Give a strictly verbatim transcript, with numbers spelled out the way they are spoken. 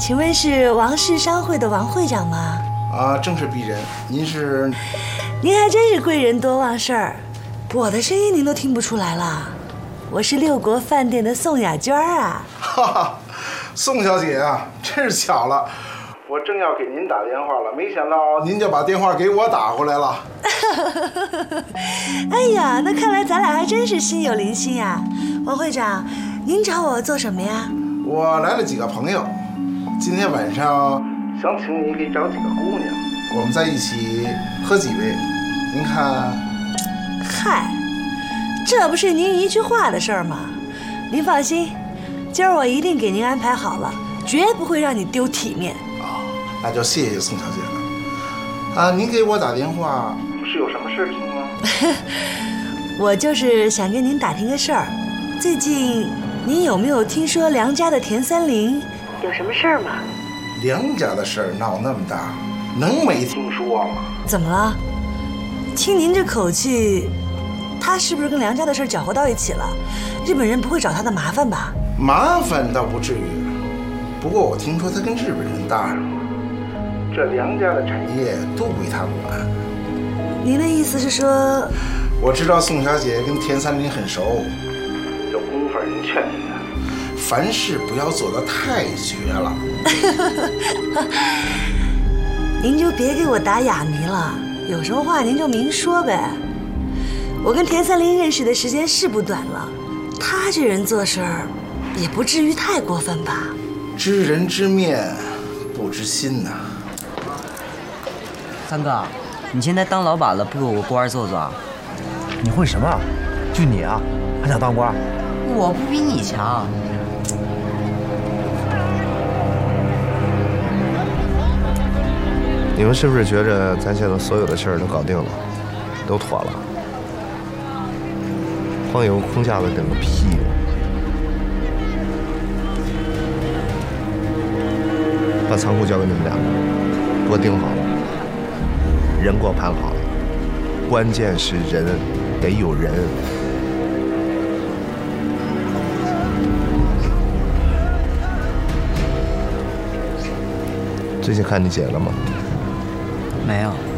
请问是王氏商会的王会长吗？ 啊，正是鄙人。您是？ 您还真是贵人多忘事儿，我的声音您都听不出来了。我是六国饭店的宋雅娟啊。 哈哈，宋小姐啊，真是巧了，我正要给您打电话了，没想到您就把电话给我打过来了。 哎呀，那看来咱俩还真是心有灵犀呀。王会长，您找我做什么呀？ 我来了几个朋友，今天晚上想请你给找几个姑娘，我们在一起喝几杯，您看？ 嗨，这不是您一句话的事儿吗？您放心，今儿我一定给您安排好了，绝不会让你丢体面。 哦，那就谢谢宋小姐了。啊，您给我打电话是有什么事情吗？ 我就是想跟您打听个事儿，最近您有没有听说梁家的田三林有什么事儿吗？ 梁家的事儿闹那么大，能没听说吗？ 怎么了？听您这口气，他是不是跟梁家的事搅和到一起了？日本人不会找他的麻烦吧？ 麻烦倒不至于，不过我听说他跟日本人搭上了，这梁家的产业都归他管。 您的意思是说？ 我知道宋小姐跟田三林很熟，有功夫您劝劝他，凡事不要做得太绝了。 您就别给我打哑谜了，有什么话您就明说呗。我跟田三林认识的时间是不短了，他这人做事儿也不至于太过分吧？ 知人知面不知心呐、啊。 三哥，你现在当老板了，不给我个官做做？ 你会什么？就你啊，还想当官？ 我不比你强。 你们是不是觉着咱现在所有的事儿都搞定了，都妥了？光有空架子顶个屁！把仓库交给你们俩，给我盯好了，人给我盘好了，关键是人得有人。最近看你姐了吗？ 没有。